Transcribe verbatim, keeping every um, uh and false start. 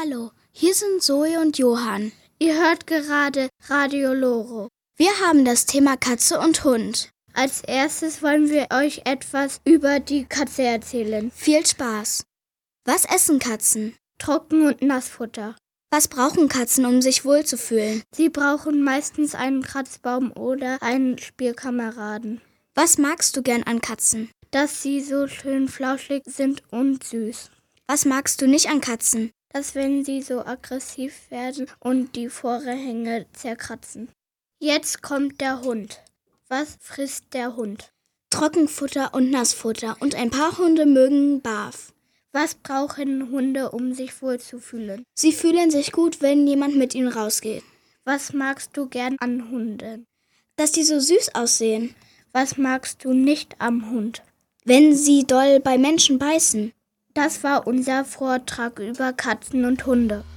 Hallo, hier sind Zoe und Johann. Ihr hört gerade Radio Loro. Wir haben das Thema Katze und Hund. Als erstes wollen wir euch etwas über die Katze erzählen. Viel Spaß. Was essen Katzen? Trocken- und Nassfutter. Was brauchen Katzen, um sich wohlzufühlen? Sie brauchen meistens einen Kratzbaum oder einen Spielkameraden. Was magst du gern an Katzen? Dass sie so schön flauschig sind und süß. Was magst du nicht an Katzen? Dass wenn sie so aggressiv werden und die Vorhänge zerkratzen. Jetzt kommt der Hund. Was frisst der Hund? Trockenfutter und Nassfutter und ein paar Hunde mögen Barf. Was brauchen Hunde, um sich wohlzufühlen? Sie fühlen sich gut, wenn jemand mit ihnen rausgeht. Was magst du gern an Hunden? Dass die so süß aussehen. Was magst du nicht am Hund? Wenn sie doll bei Menschen beißen. Das war unser Vortrag über Katzen und Hunde.